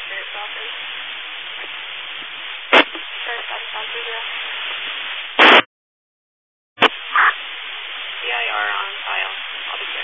Spirit Falcon. Star 730. CIR on file. I'll be